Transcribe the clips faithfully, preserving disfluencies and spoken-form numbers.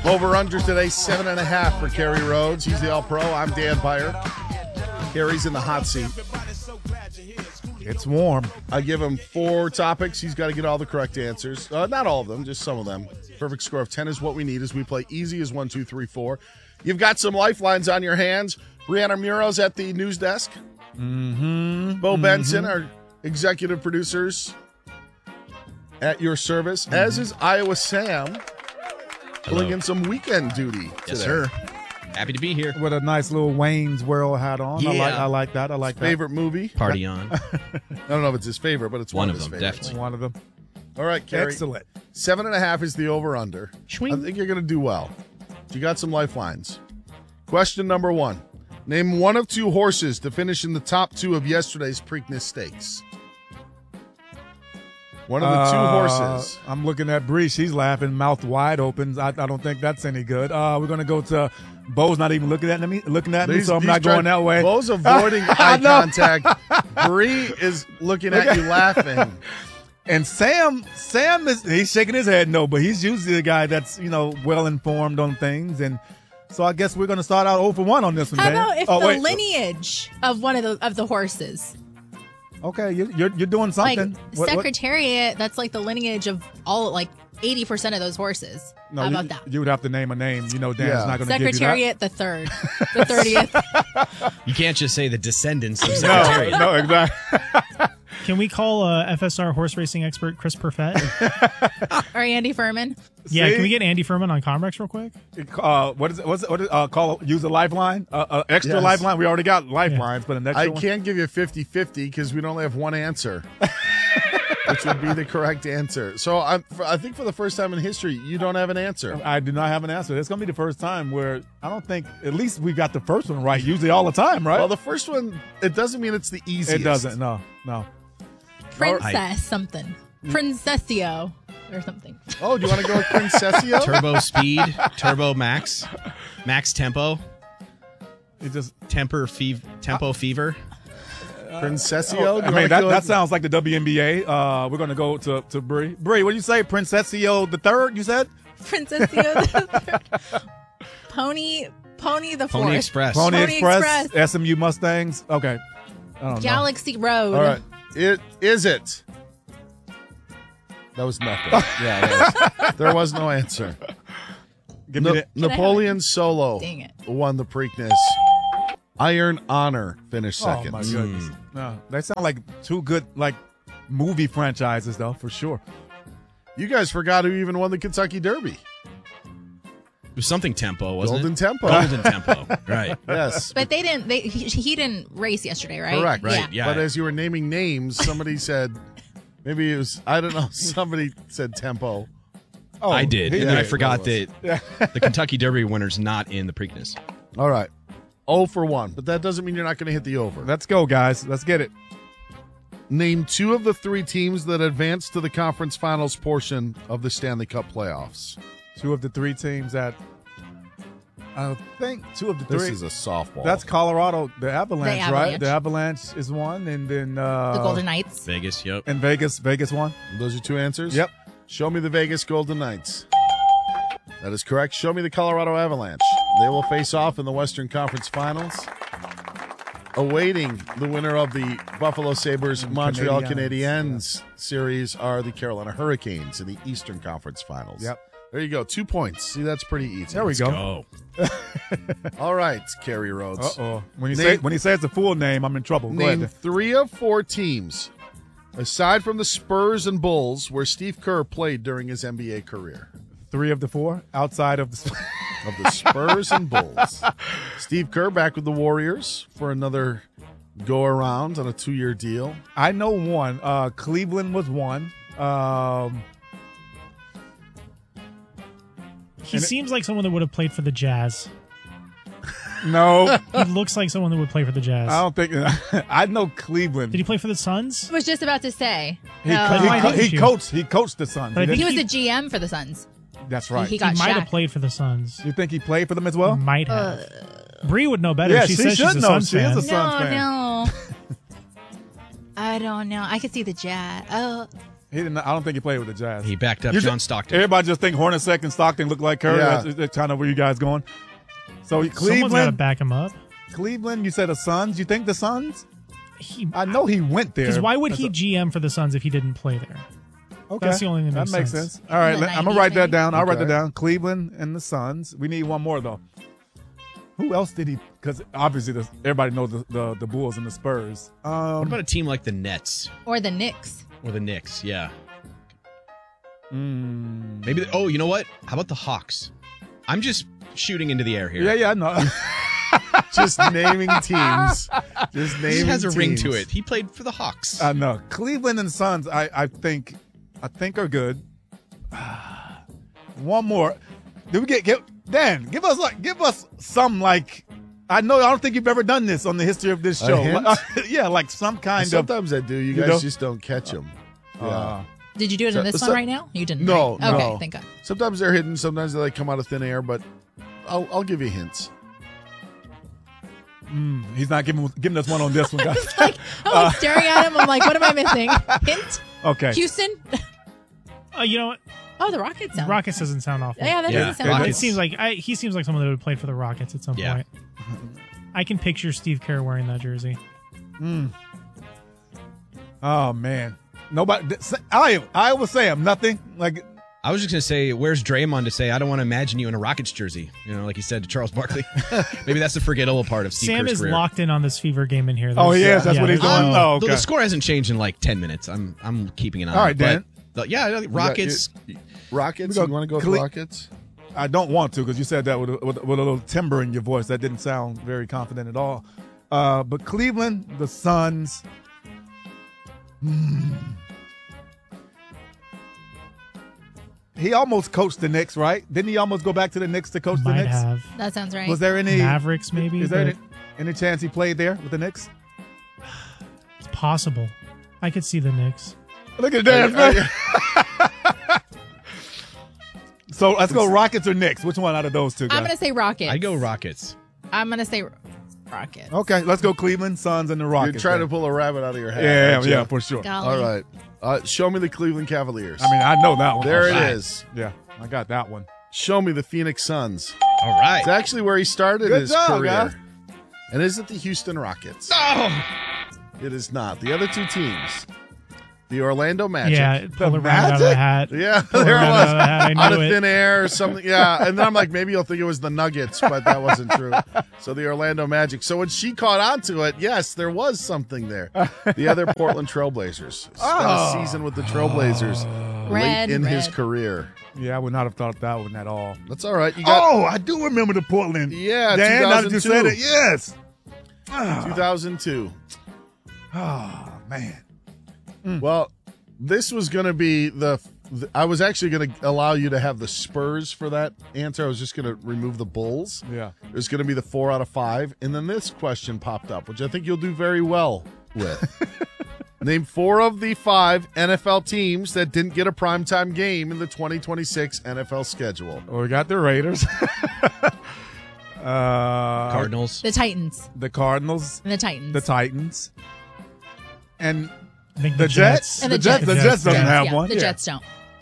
Over-under today, seven and a half for Kerry Rhodes. He's the All-Pro. I'm Dan Beyer. Kerry's in the hot seat. It's warm. I give him four topics. He's got to get all the correct answers. Uh, not all of them, just some of them. Perfect score of ten is what we need as we play easy as one, two, three, four. You've got some lifelines on your hands. Brianna Muro's at the news desk. Mm-hmm. Bo mm-hmm. Benson, our executive producers, at your service, mm-hmm. as is Iowa Sam, filling in some weekend duty today. Yes, sir. Happy to be here. With a nice little Wayne's World hat on. Yeah. I like I like that. I like his that. Favorite movie? Party on. I don't know if it's his favorite, but it's one, one of, of his them, favorites. definitely. One of them. All right, Kerry. Excellent. Seven and a half is the over-under. Schwing. I think you're going to do well. You got some lifelines. Question number one. Name one of two horses to finish in the top two of yesterday's Preakness Stakes. One of the uh, two horses. I'm looking at Bree. She's laughing, mouth wide open. I, I don't think that's any good. Uh, we're going to go to Bo's not even looking at me, looking at me, These- so I'm these not try- going that way. Bo's avoiding I eye know. contact. Bree is looking at you laughing. And Sam, Sam is he's shaking his head no, but he's usually the guy that's, you know, well informed on things. And so I guess we're going to start out zero for one on this one. How Dan. about if oh, the wait. lineage of one of the of the horses, Okay, you're you're, you're doing something. like What- what- Secretariat, that's like the lineage of all like eighty percent of those horses. No, How you, about that? You would have to name a name. You know, Dan's Yeah. not going to give you that. Secretariat, the third, the thirtieth. You can't just say the descendants of No, Secretariat. no, exactly. Can we call uh, F S R horse racing expert Chris Perfett? Or Andy Furman. Yeah, See? can we get Andy Furman on Comrex real quick? Uh, what is it? What's it? What is, uh, call use a lifeline? Uh, uh, extra Yes. lifeline. We already got lifelines, but an extra I one. can't give you fifty-fifty because we only have one answer, which would be the correct answer. So I'm, I think for the first time in history, you don't have an answer. I do not have an answer. It's going to be the first time where I don't think at least we got the first one right. Usually all the time, right? Well, the first one, it doesn't mean it's the easiest. it doesn't. No, no. Princess something. Princessio or something. Oh, do you want to go with Princessio? Turbo speed, turbo max, max tempo, It just. temper fev- tempo fever. Princessio? Do you I wanna mean, that, go that with- sounds like the W N B A. Uh, we're going to go to to Bree. Bree, what do you say? Princessio the third? You said Princessio the third. Pony Pony the fourth. Pony Express. Pony, Pony Express, Express. S M U Mustangs. Okay. I don't know. Galaxy Road. All right. It is it. That was nothing. Yeah, that was, there was no answer. Give me Na- the, Can I have Napoleon Solo Dang it. won the Preakness. Iron Honor finished second. Oh my goodness. No, they sound like two good like movie franchises though, for sure. You guys forgot who even won the Kentucky Derby. It was something tempo, wasn't Golden it? Tempo. Golden tempo. Right. Yes. But they didn't. They he, he didn't race yesterday, right? Correct. Right. Yeah. But as you were naming names, somebody said, maybe it was, I don't know, somebody said Tempo. Oh, I did. he And then I did. forgot It that the Kentucky Derby winner's not in the Preakness. All right. oh for one, but that doesn't mean you're not going to hit the over. Let's go, guys. Let's get it. Name two of the three teams that advanced to the conference finals portion of the Stanley Cup playoffs. Two of the three teams that I think two of the This three. is a softball. That's Colorado, the Avalanche, The right? Avalanche. The Avalanche is one, and then uh, The Golden Knights. Vegas, yep. and Vegas, Vegas one. Those are two answers? Yep. Show me the Vegas Golden Knights. That is correct. Show me the Colorado Avalanche. They will face off in the Western Conference Finals. Awaiting the winner of the Buffalo Sabres Montreal Canadiens Canadiens, series are the Carolina Hurricanes in the Eastern Conference Finals. Yep. There you go. Two points. See, that's pretty easy. There we go. Go. All right, Kerry Rhodes. Uh oh. When you Name- say when he says the full name, I'm in trouble. Go Name ahead. three of four teams, aside from the Spurs and Bulls, where Steve Kerr played during his N B A career. Three of the four outside of the. Of the Spurs and Bulls. Steve Kerr back with the Warriors for another go around on a two-year deal. I know one. Uh, Cleveland was one. Um, He And it- seems like someone that would have played for the Jazz. no, He looks like someone that would play for the Jazz. I don't think. I know Cleveland. Did he play for the Suns? I was just about to say. He, No. he, Why co- didn't he you? coached. He coached the Suns. But I He think He didn't- was the G M for the Suns. That's right. He He got might have Shaq. played for the Suns. you think he played for them as well? Might have. Bree would know better. Yeah, she, she says should she's a know. Suns She is fan. a Suns No, fan. no. I don't know. I could see the Jazz. Oh, He didn't. I don't think he played with the Jazz. He backed up You John ju- Stockton. Everybody just think Hornacek and Stockton look like Curry. Yeah. That's, that's kind of where you guys going. So Someone's got to Cleveland, back him up. Cleveland. You said the Suns. You think the Suns? He I know he went there. because why would That's he a- G M for the Suns if he didn't play there? Okay. That's the only thing that that makes makes sense. sense. All right, In the let- I'm gonna nineties, write that maybe? down. I'll write Okay. that down. Cleveland and the Suns. We need one more though. Who else did he? Because obviously the, everybody knows the, the the Bulls and the Spurs. Um, What about a team like the Nets Or the Knicks. or the Knicks? Yeah. mm, Maybe. The, oh, you know what? How about the Hawks? I'm just shooting into the air here. yeah, yeah, I know. Just naming teams. Just naming He has a ring teams. to it. He played for the Hawks. I know. Cleveland and Suns. I I think I think are good. One more. Did we get get Dan? Give us like give us some like. I know. I don't think you've ever done this on the history of this A show. hint? yeah, like some kind of. Sometimes I do. You You guys know? just don't catch them. Yeah. Uh, Did you do it So- in this so- one right now? You didn't. No, right? Okay, no. thank God. Sometimes they're hidden. Sometimes they like come out of thin air. But I'll I'll give you hints. mm, he's not giving giving us one on this one, guys. Like, I'm like staring at him. I'm like, what am I missing? Hint? Okay. Houston? Uh, you know what? Oh, the Rockets sound. Rockets doesn't sound awful. Yeah, that Yeah. doesn't sound It It awful. seems like I, he seems like someone that would play for the Rockets at some Yeah. point. I can picture Steve Kerr wearing that jersey. Oh man. Nobody. I Iowa Sam. Nothing. Like. I was just gonna say, where's Draymond to say I don't want to imagine you in a Rockets jersey? You know, like he said to Charles Barkley. Maybe that's the forgettable part of Steve Sam Kerr's is career. locked in on this Fever game in here. Oh, There's- he is? That's what he's there's doing? no- Oh, Though okay. the score hasn't changed in like ten minutes. I'm I'm keeping an eye. All on right, it. Dan. But, the- yeah, Rockets. Rockets. We go You want to go with Cle- Rockets? I don't want to because you said that with a, with, a- with a little timber in your voice. That didn't sound very confident at all. Uh, but Cleveland, the Suns. Hmm. He almost coached the Knicks, right? Didn't he almost go back to the Knicks to coach the Might Knicks? have That sounds right. Was there any? Mavericks maybe. Is there but any, any chance he played there with the Knicks? It's possible. I could see the Knicks. Look at that, man. So let's go Rockets or Knicks. Which one out of those two? Guys? I'm going to say Rockets. I go Rockets. I'm going to say Rockets. Okay, let's go Cleveland, Suns, and the You're Rockets. trying to then. pull a rabbit out of your hat. Yeah, aren't you? yeah, for sure. Golly. All right. Uh, show me the Cleveland Cavaliers. I mean, I know that one. there it Right. is. Yeah, I got that one. Show me the Phoenix Suns. All right. It's actually where he started Good his job, career. guys. And is it the Houston Rockets? Oh, It is not. The other two teams, the Orlando Magic. Yeah, pull the rabbit out of the Magic? hat. Yeah, Pull the there it rabbit was. out of the hat. I Out knew of it. thin air or something. Yeah. And then I'm like, maybe you'll think it was the Nuggets, but that wasn't true. So the Orlando Magic. So when she caught on to it, yes, there was something there. The other Portland Trailblazers. Spent Oh. a season with the Trailblazers Red, late in his red. career. Yeah, I would not have thought that one at all. That's all right. You got Oh, I do remember the Portland. Yeah, Dan, now that you said two thousand two. it, yes. two thousand two. Oh man. Well, this was going to be the, the. I was actually going to allow you to have the Spurs for that answer. I was just going to remove the Bulls. Yeah. It was going to be the four out of five. And then this question popped up, which I think you'll do very well with. Name four of the five N F L teams that didn't get a primetime game in the twenty twenty-six N F L schedule. Well, we got the Raiders. uh, Cardinals. The Titans. The Cardinals. And the Titans. The Titans. And I think the, the, Jets. And The the Jets. The Jets. Jets doesn't Jets, have yeah, one. The Yeah. Jets don't.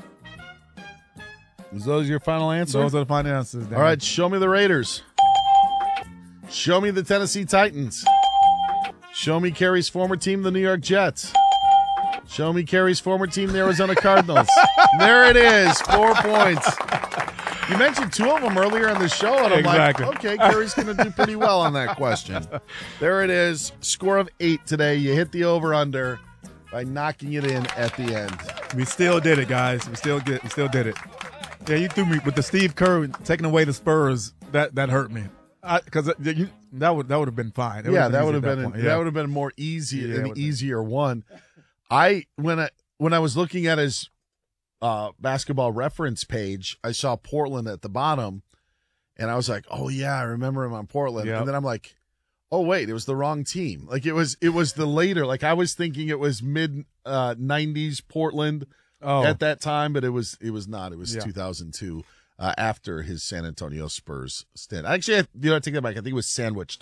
Is those your final answer? Those are the finances. Dan. All right, show me the Raiders. Show me the Tennessee Titans. Show me Kerry's former team, the New York Jets. Show me Kerry's former team, the Arizona Cardinals. There it is, four points. You mentioned two of them earlier in the show, and I'm Exactly. like, okay, Kerry's going to do pretty well on that question. There it is, score of eight today. You hit the over-under by knocking it in at the end. We still did it, guys. We still get. We still did it. Yeah, you threw me with the Steve Kerr taking away the Spurs. That that hurt me. Because that would that would have been fine. It Yeah, been that easy would have at been point. an, Yeah. that would have been more easy, Yeah, it an would've been- easier one. I when I when I was looking at his uh, basketball reference page, I saw Portland at the bottom, and I was like, "Oh yeah, I remember him on Portland." Yep. And then I'm like, "Oh wait, it was the wrong team." Like it was it was the later. Like I was thinking it was mid uh, nineties Portland Oh, at that time, but it was it was not. It was Yeah. two thousand two. Uh, after his San Antonio Spurs stint. Actually, I, you know, I take that back. I think it was sandwiched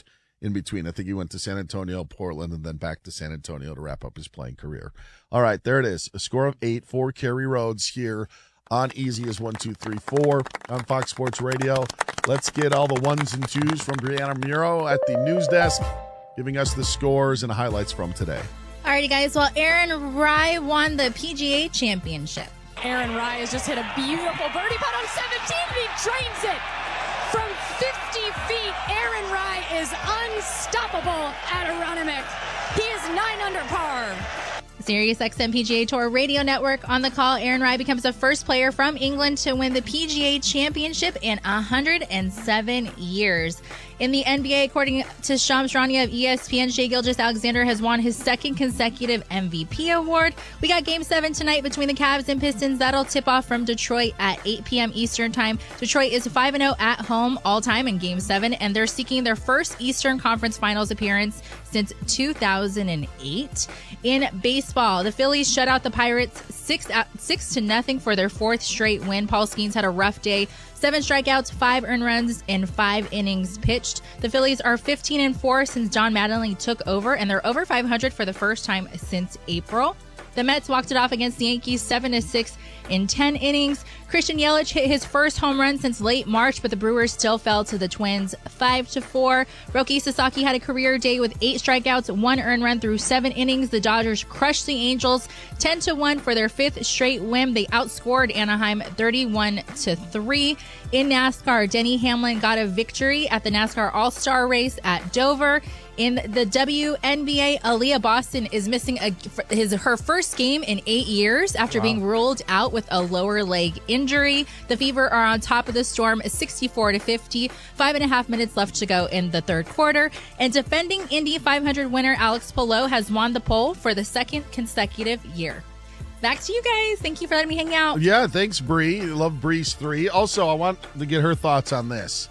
in between. I think he went to San Antonio, Portland, and then back to San Antonio to wrap up his playing career. All right, there it is. A score of eight for Kerry Rhodes here on Easy as one, two, three, four on Fox Sports Radio. Let's get all the ones and twos from Brianna Muro at the news desk, giving us the scores and highlights from today. Alrighty, guys. Well, Aaron Rai won the P G A Championship. Aaron Rai has just hit a beautiful birdie putt on seventeen, and he drains it from fifty feet. Aaron Rai is unstoppable at Aronimink. He is nine under par. SiriusXM P G A Tour Radio Network on the call. Aaron Rai becomes the first player from England to win the P G A Championship in one hundred seven years. In the N B A, according to Shams Charania of E S P N, Shai Gilgeous-Alexander has won his second consecutive M V P award. We got Game seven tonight between the Cavs and Pistons. That'll tip off from Detroit at eight p.m. Eastern Time. Detroit is five and oh at home all-time in Game seven, and they're seeking their first Eastern Conference Finals appearance since two thousand eight. In baseball, the Phillies shut out the Pirates six, six to nothing for their fourth straight win. Paul Skeens had a rough day. Seven strikeouts, five earned runs, and five innings pitched. The Phillies are fifteen and four since John Mattingly took over, and they're over five hundred for the first time since April. The Mets walked it off against the Yankees seven to six in ten innings. Christian Yelich hit his first home run since late March, but the Brewers still fell to the Twins five to four. Roki Sasaki had a career day with eight strikeouts, one earned run through seven innings. The Dodgers crushed the Angels ten to one for their fifth straight win. They outscored Anaheim thirty-one to three. In NASCAR, Denny Hamlin got a victory at the NASCAR All-Star race at Dover. In the W N B A, Aaliyah Boston is missing a, his her first game in eight years after wow. being ruled out with a lower leg injury. The Fever are on top of the Storm, sixty-four to fifty. Five and a half minutes left to go in the third quarter. And defending Indy five hundred winner Alex Palou has won the pole for the second consecutive year. Back to you guys. Thank you for letting me hang out. Yeah, thanks, Bree. Love Bree's three. Also, I want to get her thoughts on this.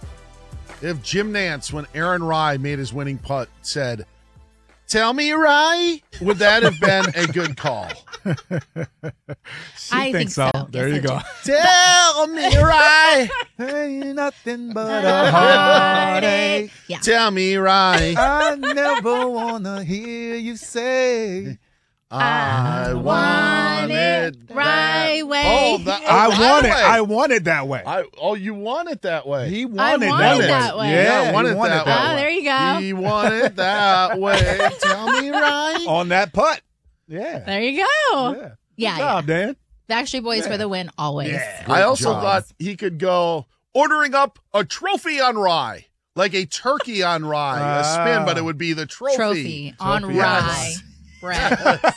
If Jim Nantz, when Aaron Rai made his winning putt, said, "Tell me, Rai," would that have been a good call? She I thinks think so. so. There Yes, you I go. Tell me, Rai. Ain't nothing but a heartache. Yeah. Tell me, Rai. I never wanna hear you say. I want it Rai that way. Oh, that, oh, I Rai want it. way. I want it that way. I, oh, you want it that way. He I wanted want that, it way. that way. Yeah, Yeah, I want he it wanted that that way. Oh, way. there you go. He want it that way. Tell me, Rai. On that putt. Yeah. There you go. Yeah. Yeah, Good yeah. job, Dan. Backstreet Boys Yeah. for the win always. Yeah. I also job. thought he could go ordering up a trophy on Rai, like a turkey on Rai, a spin, but it would be the trophy. Trophy on Trophy, rye yes. bread.